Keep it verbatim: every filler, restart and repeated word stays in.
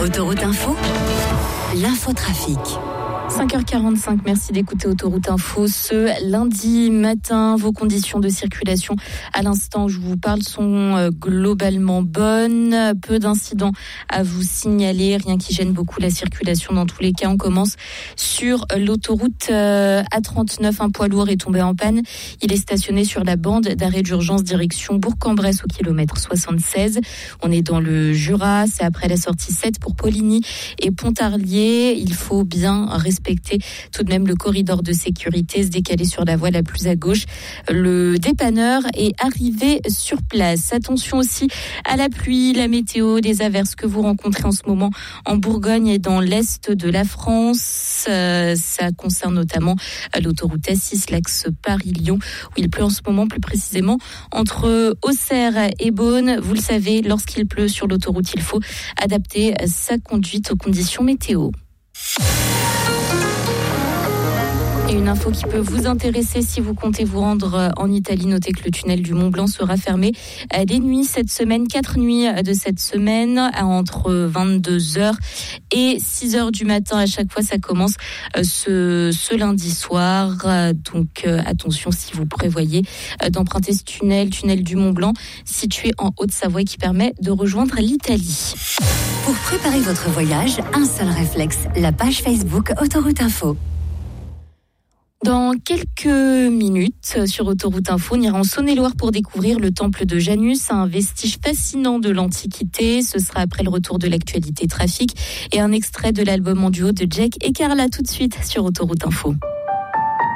Autoroute Info, l'infotrafic. cinq heures quarante-cinq, merci d'écouter Autoroute Info. Ce lundi matin, vos conditions de circulation à l'instant où je vous parle sont globalement bonnes. Peu d'incidents à vous signaler, rien qui gêne beaucoup la circulation. Dans tous les cas, on commence sur l'autoroute A trente-neuf. Un poids lourd est tombé en panne. Il est stationné sur la bande d'arrêt d'urgence direction Bourg-en-Bresse au kilomètre soixante-seize. On est dans le Jura, c'est après la sortie sept pour Poligny et Pontarlier. Il faut bien respecter tout de même le corridor de sécurité, se décaler sur la voie la plus à gauche. Le dépanneur est arrivé sur place. Attention aussi à la pluie, la météo, des averses que vous rencontrez en ce moment en Bourgogne et dans l'est de la France. Euh, ça concerne notamment l'autoroute A six, l'axe Paris-Lyon, où il pleut en ce moment, plus précisément entre Auxerre et Beaune. Vous le savez, lorsqu'il pleut sur l'autoroute, il faut adapter sa conduite aux conditions météo. Et une info qui peut vous intéresser si vous comptez vous rendre en Italie. Notez que le tunnel du Mont Blanc sera fermé des nuits cette semaine, quatre nuits de cette semaine, entre vingt-deux heures et six heures du matin. À chaque fois, ça commence ce, ce lundi soir. Donc attention si vous prévoyez d'emprunter ce tunnel, tunnel du Mont Blanc, situé en Haute-Savoie, qui permet de rejoindre l'Italie. Pour préparer votre voyage, un seul réflexe, la page Facebook Autoroute Info. Dans quelques minutes, sur Autoroute Info, on ira en Saône-et-Loire pour découvrir le temple de Janus, un vestige fascinant de l'Antiquité. Ce sera après le retour de l'actualité trafic et un extrait de l'album en duo de Jack et Carla, tout de suite sur Autoroute Info.